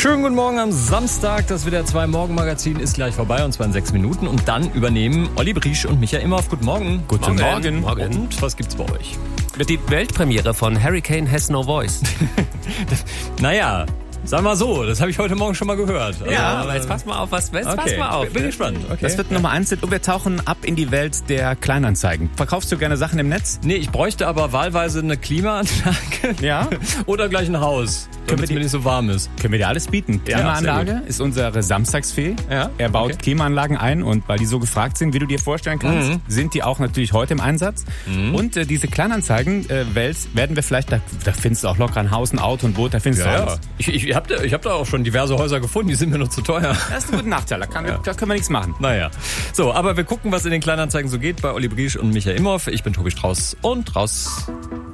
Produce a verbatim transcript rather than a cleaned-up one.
Schönen guten Morgen am Samstag. Das W D R zwei Morgenmagazin ist gleich vorbei, und zwar in sechs Minuten. Und dann übernehmen Olli Briesch und Micha Imhoff. Guten Morgen. Guten Morgen. Morgen. Und was gibt's bei euch? Die Weltpremiere von Hurricane Has No Voice. Naja, sag mal so, das habe ich heute Morgen schon mal gehört. Ja, also, aber jetzt pass mal auf, was, jetzt okay. pass mal auf. Bin gespannt. Okay. Das wird Nummer eins und wir tauchen ab in die Welt der Kleinanzeigen. Verkaufst du gerne Sachen im Netz? Nee, ich bräuchte aber wahlweise eine Klimaanlage. Ja. Oder gleich ein Haus, damit es mir nicht so warm ist. Können wir dir alles bieten. Ja, Klimaanlage ist unsere Samstagsfee. Ja, er baut okay. Klimaanlagen ein, und weil die so gefragt sind, wie du dir vorstellen kannst, Mhm. sind die auch natürlich heute im Einsatz. Mhm. Und äh, diese Kleinanzeigen-Welt äh, werden wir vielleicht, da, da findest du auch locker ein Haus, ein Auto, ein Boot, da findest Ja, du ja. alles. Ich, ich habe da, ich hab da auch schon diverse Häuser gefunden, die sind mir nur zu teuer. Das ist ein guter Nachteil, da, kann, Ja. da können wir nichts machen. Naja. So, aber wir gucken, was in den Kleinanzeigen so geht bei Olli Briesch und Micha Imhoff. Ich bin Tobi Strauß und raus.